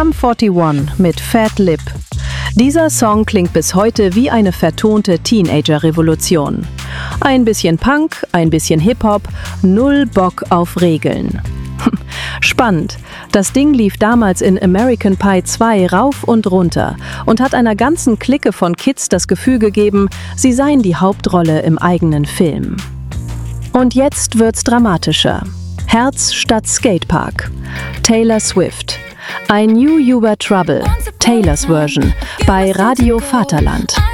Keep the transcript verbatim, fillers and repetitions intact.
Sum einundvierzig mit Fat Lip. Dieser Song klingt bis heute wie eine vertonte Teenager-Revolution. Ein bisschen Punk, ein bisschen Hip-Hop, null Bock auf Regeln. Spannend. Das Ding lief damals in American Pie zwei rauf und runter und hat einer ganzen Clique von Kids das Gefühl gegeben, sie seien die Hauptrolle im eigenen Film. Und jetzt wird's dramatischer. Herz statt Skatepark. Taylor Swift. I Knew You Were Trouble. Taylors Version bei Radio Vaterland.